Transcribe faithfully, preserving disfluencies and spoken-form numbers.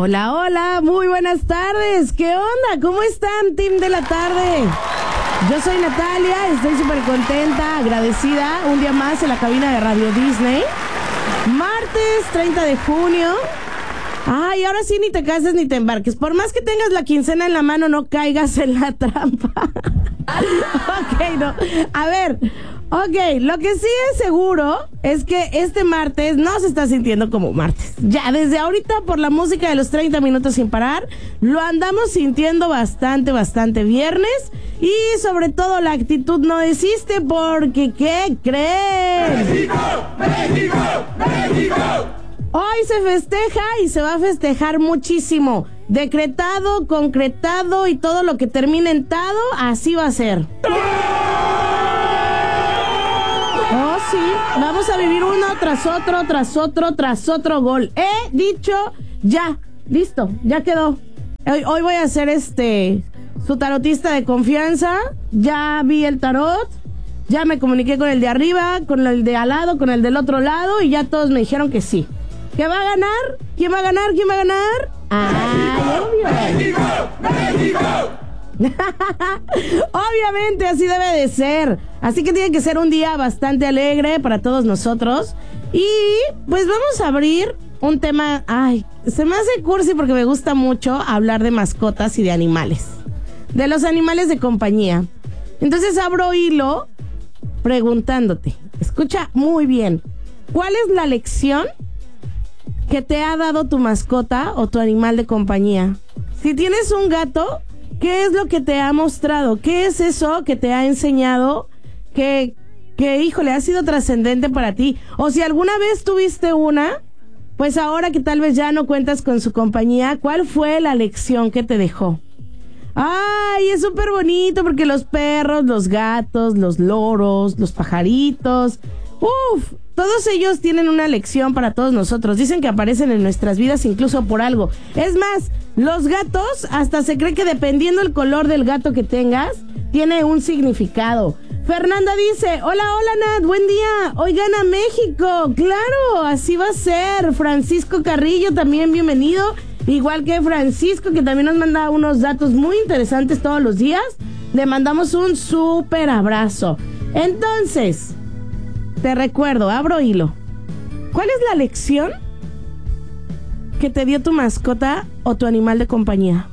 Hola, hola, muy buenas tardes. ¿Qué onda? ¿Cómo están, team de la tarde? Yo soy Natalia, estoy súper contenta, agradecida. Un día más en la cabina de Radio Disney. Martes treinta de junio. Ay, ahora sí ni te cases ni te embarques. Por más que tengas la quincena en la mano, no caigas en la trampa. Ok, no. A ver, ok, lo que sí es seguro es que este martes no se está sintiendo como martes. Ya, desde ahorita por la música de los treinta minutos sin parar, lo andamos sintiendo bastante, bastante viernes. Y sobre todo la actitud no desiste porque, ¿qué creen? ¡México! ¡México! ¡México! Hoy se festeja y se va a festejar muchísimo. Decretado, concretado y todo lo que termine en tado, así va a ser. Oh, sí, vamos a vivir uno tras otro, tras otro, tras otro gol. He dicho ya, listo, ya quedó. Hoy, hoy voy a ser este su tarotista de confianza. Ya vi el tarot, ya me comuniqué con el de arriba, con el de al lado, con el del otro lado y ya todos me dijeron que sí. ¿Qué va a ganar? ¿Quién va a ganar? ¿Quién va a ganar? ¡Ay, obvio! ¡México! ¡México! Obviamente así debe de ser. Así que tiene que ser un día bastante alegre para todos nosotros. Y pues vamos a abrir un tema. Ay, se me hace cursi porque me gusta mucho hablar de mascotas y de animales. De los animales de compañía. Entonces abro hilo preguntándote. Escucha muy bien. ¿Cuál es la lección que te ha dado tu mascota o tu animal de compañía? Si tienes un gato, ¿qué es lo que te ha mostrado? ¿Qué es eso que te ha enseñado que, que híjole, ha sido trascendente para ti? O si alguna vez tuviste una, pues ahora que tal vez ya no cuentas con su compañía, ¿cuál fue la lección que te dejó? Ay, es súper bonito porque los perros, los gatos, los loros, los pajaritos, uff, todos ellos tienen una lección para todos nosotros. Dicen que aparecen en nuestras vidas incluso por algo. Es más, los gatos hasta se cree que dependiendo el color del gato que tengas, tiene un significado. Fernanda dice, hola, hola Nat, buen día. Hoy gana México. Claro, así va a ser. Francisco Carrillo, también bienvenido. Igual que Francisco, que también nos manda unos datos muy interesantes todos los días. Le mandamos un súper abrazo. Entonces, te recuerdo, abro hilo. ¿Cuál es la lección que te dio tu mascota o tu animal de compañía?